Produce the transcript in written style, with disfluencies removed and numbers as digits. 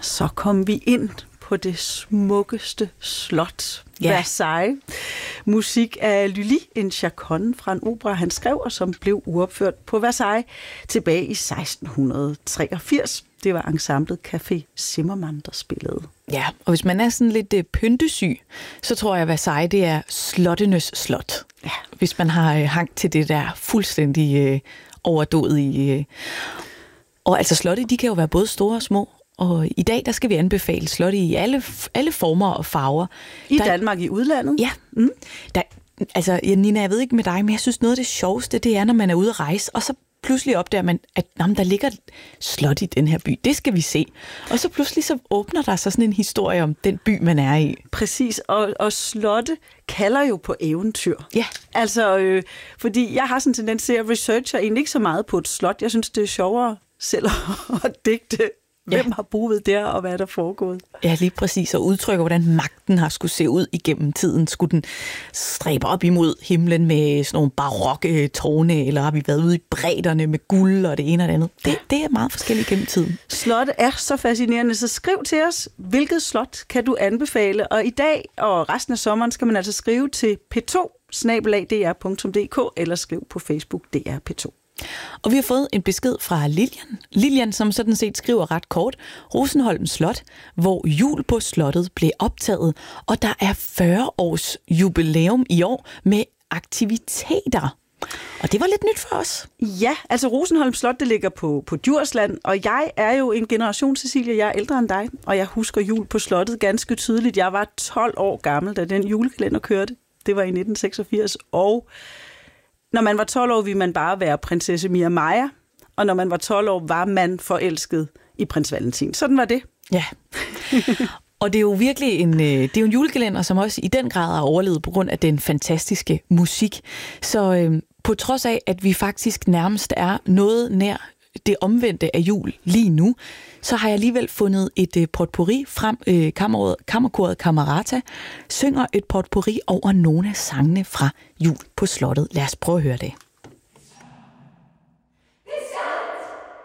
Så kom vi ind på det smukkeste slot, Versailles. Musik af Lully, en chaconne fra en opera, han skrev, og som blev uopført på Versailles tilbage i 1683. Det var ensemblet Café Zimmermann, der spillede. Ja, og hvis man er sådan lidt pyntesyg, så tror jeg, at Versailles, det er slottenes slot. Ja. Hvis man har hang til det der fuldstændig overdådige. Og altså slotte, de kan jo være både store og små. Og i dag, der skal vi anbefale slotte i alle former og farver. I Danmark, i udlandet? Ja. Altså, Nina, jeg ved ikke med dig, men jeg synes noget af det sjoveste, det er, når man er ude at rejse, og så pludselig opdager man, at der ligger et slot i den her by. Det skal vi se. Og så pludselig så åbner der sig sådan en historie om den by, man er i. Præcis, og slotte kalder jo på eventyr. Ja. Altså, fordi jeg har sådan en tendens til at researche egentlig ikke så meget på et slot. Jeg synes, det er sjovere selv at digte. Hvem har boet der, og hvad er der foregået? Ja, lige præcis. Og udtrykker, hvordan magten har skulle se ud igennem tiden. Skulle den stræbe op imod himlen med sådan nogle barokke tårne, eller har vi været ude i bredderne med guld og det ene og det andet? Det er meget forskelligt gennem tiden. Slottet er så fascinerende, så skriv til os, hvilket slot kan du anbefale? Og i dag og resten af sommeren skal man altså skrive til p2@dr.dk eller skriv på Facebook DR P2. Og vi har fået en besked fra Lilian, som sådan set skriver ret kort: Rosenholm Slot, hvor Jul på slottet blev optaget, og der er 40 års jubilæum i år med aktiviteter. Og det var lidt nyt for os. Ja, altså Rosenholm Slot, det ligger på Djursland, og jeg er jo en generation, Cecilie, jeg er ældre end dig, og jeg husker Jul på slottet ganske tydeligt. Jeg var 12 år gammel, da den julekalender kørte. Det var i 1986, og når man var 12 år, ville man bare være prinsesse Mia Maja, og når man var 12 år, var man forelsket i prins Valentin. Sådan var det. Ja. Og det er jo virkelig en julekalender, som også i den grad har overlevet på grund af den fantastiske musik. Så på trods af, at vi faktisk nærmest er noget nær det omvendte af jul lige nu, så har jeg alligevel fundet et potpourri frem. Kammerkoret Camerata synger et potpourri over nogle af sangene fra Jul på slottet. Lad os prøve at høre det.